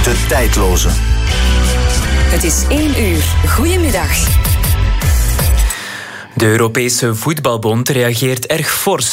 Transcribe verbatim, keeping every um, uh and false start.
De tijdloze. Het is één uur. Goedemiddag. De Europese Voetbalbond reageert erg fors